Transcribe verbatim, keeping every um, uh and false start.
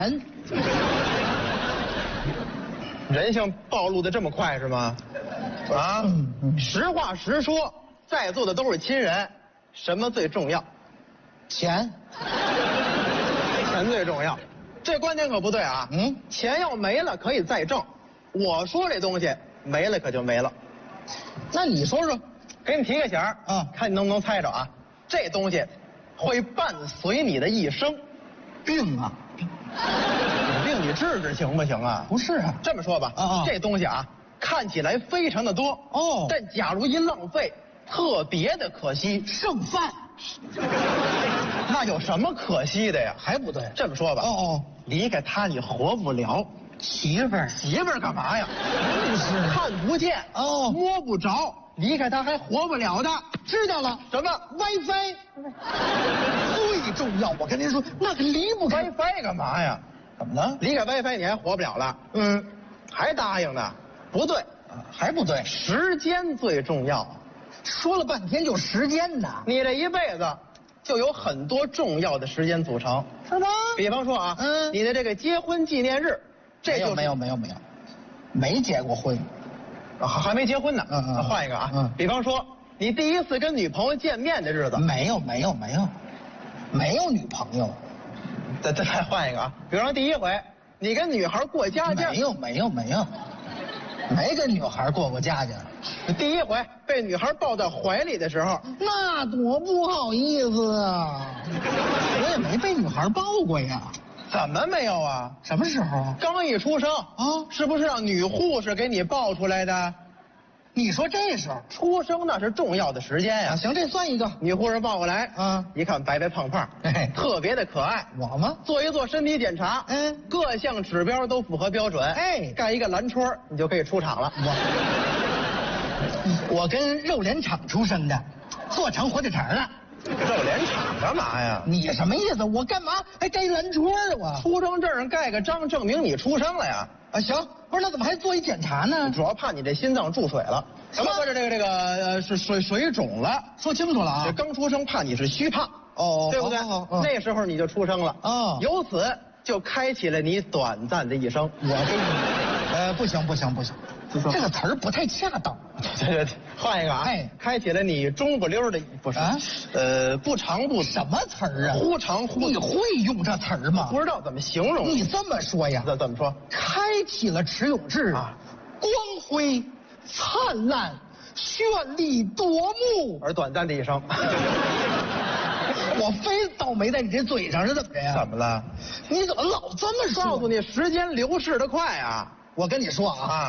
人， 人性暴露的这么快是吗？啊， 嗯嗯实话实说，在座的都是亲人，什么最重要？ 钱。 钱最重要。这观点可不对啊。 嗯， 钱要没了可以再挣，我说这东西没了可就没了。 那你说说， 给你提个醒儿， 嗯看你能不能猜着啊？这东西会伴随你的一生。 病啊？ 有病你治治行不行啊？ 不是啊， 这么说吧， 啊啊这东西啊，看起来非常的多哦但假如一浪费，特别的可惜。 剩饭。 那有什么可惜的呀？ 还不对。 这么说吧， 哦哦， 离开他你活不了。 媳妇儿。 媳妇儿干嘛呀？ 不是看不见哦摸不着，离开他还活不了的。 知道了。 什么 WiFi 最重要，我跟您说，那可离不开。 WiFi 干嘛呀？ 怎么了？ 离开 WiFi 你还活不了了？ 嗯， 还答应呢？不对， 还不对。 时间最重要。 说了半天就时间呢， 你这一辈子就有很多重要的时间组成， 是吗？ 比方说啊， 嗯你的这个结婚纪念日，这就是没有没有没有没有，没结过婚。 啊还没结婚呢。 嗯嗯那换一个啊， 嗯比方说你第一次跟女朋友见面的日子， 没有没有没有，没有女朋友。 再再再换一个啊，比方说第一回你跟女孩过家家， 没有没有没有，没跟女孩过过家家。 第一回被女孩抱在怀里的时候， 那多不好意思啊！我也没被女孩抱过呀。 怎么没有啊？ 什么时候啊？ 刚一出生啊是不是让女护士给你抱出来的？ 你说这事儿出生那是重要的时间呀、 啊？行，这算一个。 女护士抱过来， 啊一看白白胖胖， 哎特别的可爱。 我吗？ 做一做身体检查， 嗯各项指标都符合标准， 哎盖一个蓝戳，你就可以出场了。 我我跟肉联厂出生的，做成火腿肠了。 肉联厂干嘛呀？ 你什么意思？我干嘛还盖蓝戳啊？我出生证上盖个章，证明你出生了呀。 啊行，不是那怎么还做一检查呢？ 主要怕你这心脏注水了，什么或者这个这个呃是水水肿了。 说清楚了这啊。 刚出生怕你是虚胖， 哦对不对？ 好好好嗯那时候你就出生了， 哦由此就开启了你短暂的一生。 我跟你，呃，不行不行不行，这个词儿不太恰当。 对对对，换一个啊！ 哎开启了你中不溜的，不是啊呃不长不什么词儿啊？ 忽长忽你会用这词儿吗？ 不知道怎么形容。 你这么说呀， 怎怎么说？ 开启了迟永志啊， 光辉、灿烂、绚丽夺目。 而短暂的一生。 我非倒霉在你这嘴上是怎么着呀？ 怎么了？ 你怎么老这么说？ 告诉你，时间流逝的快啊！ 我跟你说啊。 啊